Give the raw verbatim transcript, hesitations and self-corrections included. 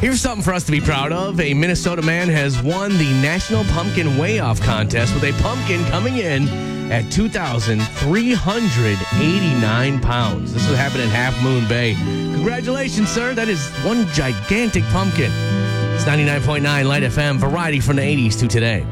Here's something for us to be proud of. A Minnesota man has won the National Pumpkin Weigh-Off Contest with a pumpkin coming in at two thousand three hundred eighty-nine pounds. This will happen in Half Moon Bay. Congratulations, sir. That is one gigantic pumpkin. It's ninety-nine point nine Light F M, variety from the eighties to today.